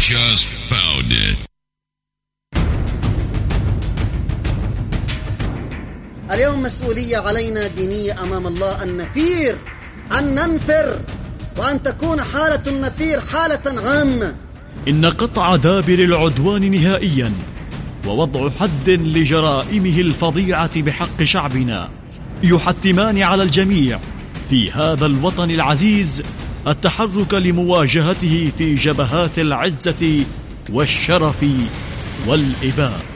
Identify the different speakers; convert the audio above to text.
Speaker 1: just found it.
Speaker 2: اليوم مسؤولية علينا دينية أمام الله أن نفير، أن ننفر، وأن تكون حالة النفير حالة عامة.
Speaker 3: إن قطع دابر العدوان نهائيا ووضع حد لجرائمه الفظيعة بحق شعبنا يحتمان على الجميع في هذا الوطن العزيز التحرك لمواجهته في جبهات العزة والشرف والإباء.